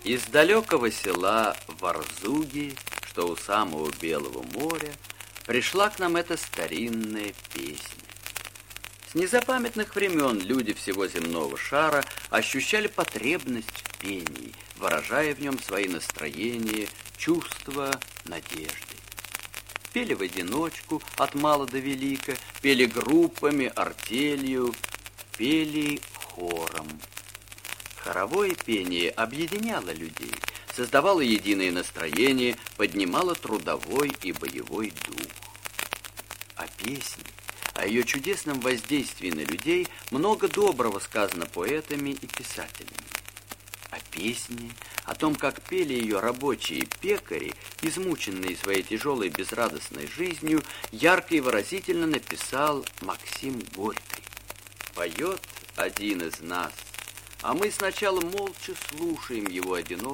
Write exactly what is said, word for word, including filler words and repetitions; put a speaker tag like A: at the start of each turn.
A: Из далекого села Варзуги, что у самого Белого моря, пришла к нам эта старинная песня. С незапамятных времен люди всего земного шара ощущали потребность в пении, выражая в нем свои настроения, чувства, надежды. Пели в одиночку, от мала до велика, пели группами, артелью, пели хором. Хоровое пение объединяло людей, создавало единое настроение, поднимало трудовой и боевой дух. О песне, о ее чудесном воздействии на людей много доброго сказано поэтами и писателями. О песне, о том, как пели ее рабочие пекари, измученные своей тяжелой безрадостной жизнью, ярко и выразительно написал Максим Горький. Поет один из нас, а мы сначала молча слушаем его одинокий